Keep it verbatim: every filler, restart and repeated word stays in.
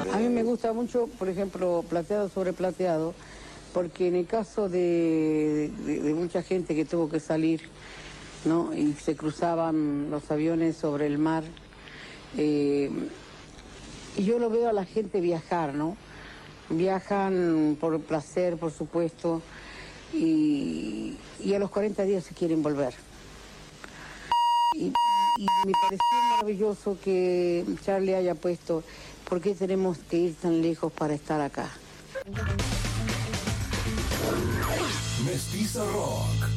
A mí me gusta mucho, por ejemplo, Plateado sobre Plateado, porque en el caso de, de, de mucha gente que tuvo que salir, ¿no? Y se cruzaban los aviones sobre el mar, eh, y yo lo veo a la gente viajar, ¿no? Viajan por placer, por supuesto, y, y a los cuarenta días se quieren volver. Y, y me pareció maravilloso que Charlie haya puesto ¿por qué tenemos que ir tan lejos para estar acá? Mestiza Rock.